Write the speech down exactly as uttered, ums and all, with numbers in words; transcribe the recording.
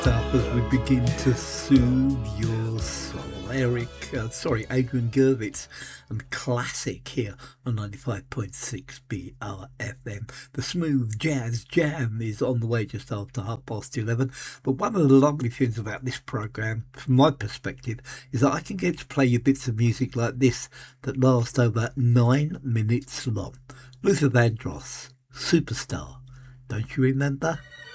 Stuff as we begin to soothe your soul. Eric, uh, sorry, Adrian Gervitz and Classic here on ninety-five point six B R F M. The Smooth Jazz Jam is on the way just after half past eleven. But one of the lovely things about this programme, from my perspective, is that I can get to play you bits of music like this that last over nine minutes long. Luther Vandross, Superstar. Don't you remember?